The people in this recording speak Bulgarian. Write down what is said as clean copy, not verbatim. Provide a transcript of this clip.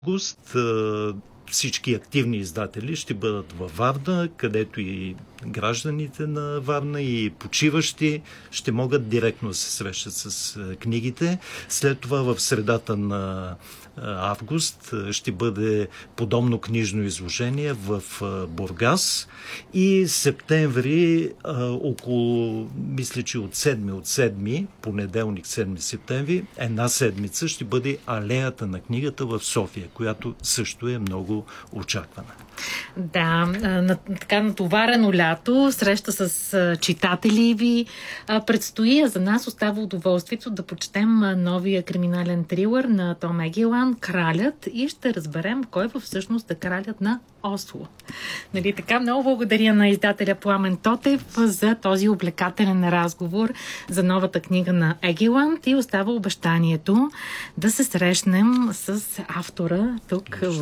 август всички активни издатели ще бъдат във Варна, където и гражданите на Варна и почиващи ще могат директно да се срещат с книгите. След това в средата на август ще бъде подобно книжно изложение в Бургас и септември около, мисля, че от 7, понеделник 7 септември, една седмица ще бъде алеята на книгата в София, която също е много очаквана. Да, така натоварено лято, среща с читатели ви предстои, а за нас остава удоволствието да почетем новия криминален трилър на Том Егелан "Кралят" и ще разберем кой всъщност е кралят на Осло. Нали така? Много благодаря на издателя Пламен Тотев за този увлекателен разговор за новата книга на Егелан и остава обещанието да се срещнем с автора тук в